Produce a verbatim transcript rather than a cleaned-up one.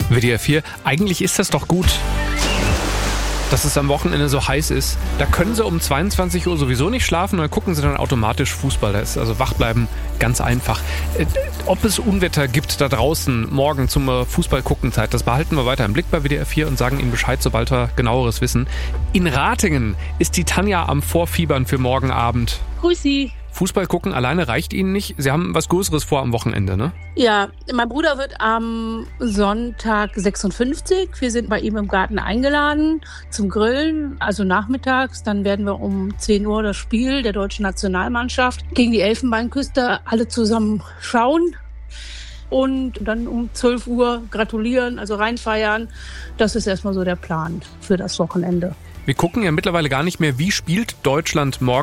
W D R vier, eigentlich ist das doch gut, dass es am Wochenende so heiß ist. Da können sie um zweiundzwanzig Uhr sowieso nicht schlafen, dann gucken sie dann automatisch Fußball. Da ist also Wachbleiben ganz einfach. Ob es Unwetter gibt da draußen morgen zum Fußball-Guckenzeit, das behalten wir weiter im Blick bei W D R vier und sagen Ihnen Bescheid, sobald wir genaueres wissen. In Ratingen ist die Tanja am Vorfiebern für morgen Abend. Grüß Sie. Fußball gucken alleine reicht Ihnen nicht. Sie haben was Größeres vor am Wochenende, ne? Ja, mein Bruder wird am Sonntag sechsundfünfzig. Wir sind bei ihm im Garten eingeladen zum Grillen, also nachmittags. Dann werden wir um zehn Uhr das Spiel der deutschen Nationalmannschaft gegen die Elfenbeinküste alle zusammen schauen. Und dann um zwölf Uhr gratulieren, also reinfeiern. Das ist erstmal so der Plan für das Wochenende. Wir gucken ja mittlerweile gar nicht mehr, wie spielt Deutschland morgen.